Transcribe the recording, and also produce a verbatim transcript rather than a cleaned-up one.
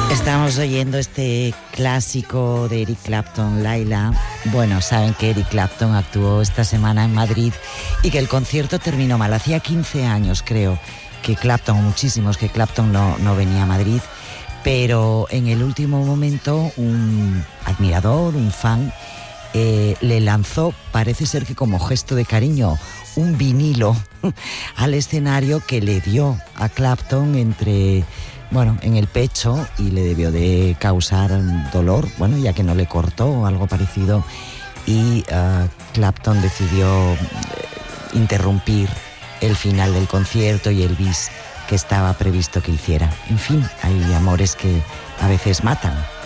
Estamos oyendo este clásico de Eric Clapton, Laila. Bueno, saben que Eric Clapton actuó esta semana en Madrid y que el concierto terminó mal. Hacía quince años, creo, que Clapton, muchísimos, que Clapton no, no venía a Madrid. Pero en el último momento un admirador, un fan, eh, le lanzó, parece ser que como gesto de cariño, un vinilo al escenario que le dio a Clapton entre... bueno, en el pecho, y le debió de causar dolor, bueno, ya que no le cortó o algo parecido, y uh, Clapton decidió uh, interrumpir el final del concierto y el bis que estaba previsto que hiciera. En fin, hay amores que a veces matan.